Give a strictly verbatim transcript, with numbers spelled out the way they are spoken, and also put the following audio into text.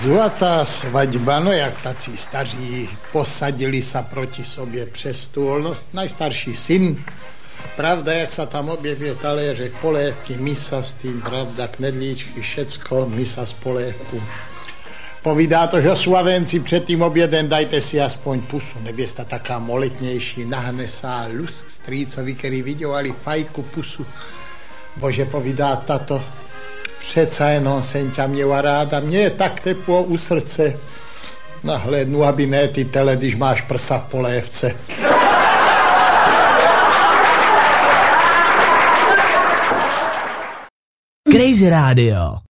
Zlatá svaďba, no jak tací staří posadili sa proti sobě přes stůl. No, najstarší syn, pravda, jak sa tam objevil taléřek, polévky, misa s tým, pravda, knedlíčky, všecko, misa z polévku. Povídá to, že Slavenci před tím obědem dajte si aspoň pusu. Nevěsta taká moletnější, nahnesá lusk strýcovi, který viděli fajku pusu. Bože, povídá tato, přeca jenom jsem ťa měla ráda, mně je tak teplo u srdce. Nahlédnu, aby ne ty tele, když máš prsa v polévce. Crazy Radio.